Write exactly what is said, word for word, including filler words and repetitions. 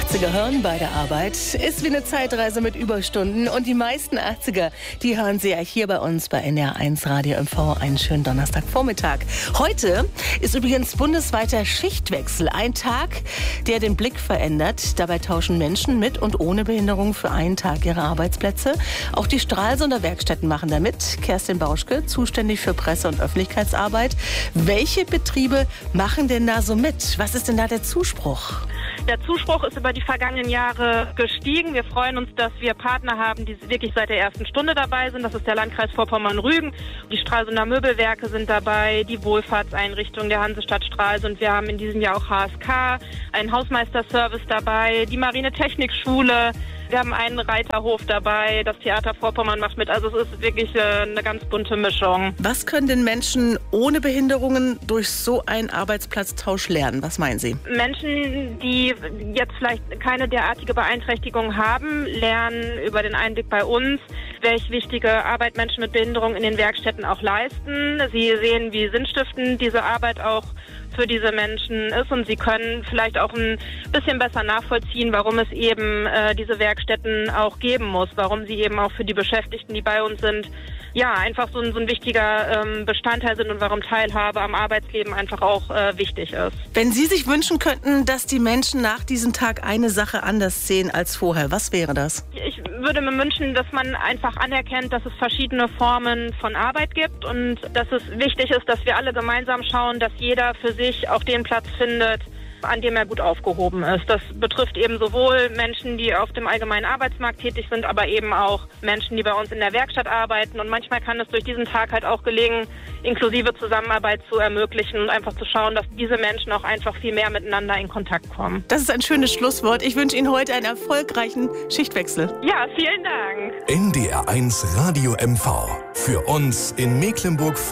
achtziger hören bei der Arbeit. Ist wie eine Zeitreise mit Überstunden. Und die meisten achtziger, die hören Sie ja hier bei uns bei N D R eins Radio M V. Einen schönen Donnerstagvormittag. Heute ist übrigens bundesweiter Schichtwechsel. Ein Tag, der den Blick verändert. Dabei tauschen Menschen mit und ohne Behinderung für einen Tag ihre Arbeitsplätze. Auch die Stralsunder Werkstätten machen da mit. Kerstin Bauschke, zuständig für Presse- und Öffentlichkeitsarbeit. Welche Betriebe machen denn da so mit? Was ist denn da der Zuspruch? Der Zuspruch ist über die vergangenen Jahre gestiegen. Wir freuen uns, dass wir Partner haben, die wirklich seit der ersten Stunde dabei sind. Das ist der Landkreis Vorpommern-Rügen. Die Stralsunder Möbelwerke sind dabei, die Wohlfahrtseinrichtung der Hansestadt Stralsund. Wir haben in diesem Jahr auch H S K, einen Hausmeisterservice dabei, die Marine-Technikschule. Wir haben einen Reiterhof dabei, das Theater Vorpommern macht mit. Also es ist wirklich eine ganz bunte Mischung. Was können denn Menschen ohne Behinderungen durch so einen Arbeitsplatztausch lernen? Was meinen Sie? Menschen, die jetzt vielleicht keine derartige Beeinträchtigung haben, lernen über den Einblick bei uns, welche wichtige Arbeit Menschen mit Behinderung in den Werkstätten auch leisten. Sie sehen, wie sinnstiftend diese Arbeit auch für diese Menschen ist, und sie können vielleicht auch ein bisschen besser nachvollziehen, warum es eben äh, diese Werkstätten auch geben muss, warum sie eben auch für die Beschäftigten, die bei uns sind, ja, einfach so ein, so ein wichtiger ähm, Bestandteil sind und warum Teilhabe am Arbeitsleben einfach auch äh, wichtig ist. Wenn Sie sich wünschen könnten, dass die Menschen nach diesem Tag eine Sache anders sehen als vorher, was wäre das? Ich würde mir wünschen, dass man einfach anerkennt, dass es verschiedene Formen von Arbeit gibt und dass es wichtig ist, dass wir alle gemeinsam schauen, dass jeder für sich auch den Platz findet, an dem er gut aufgehoben ist. Das betrifft eben sowohl Menschen, die auf dem allgemeinen Arbeitsmarkt tätig sind, aber eben auch Menschen, die bei uns in der Werkstatt arbeiten. Und manchmal kann es durch diesen Tag halt auch gelingen, inklusive Zusammenarbeit zu ermöglichen und einfach zu schauen, dass diese Menschen auch einfach viel mehr miteinander in Kontakt kommen. Das ist ein schönes Schlusswort. Ich wünsche Ihnen heute einen erfolgreichen Schichtwechsel. Ja, vielen Dank. N D R eins Radio M V. Für uns in Mecklenburg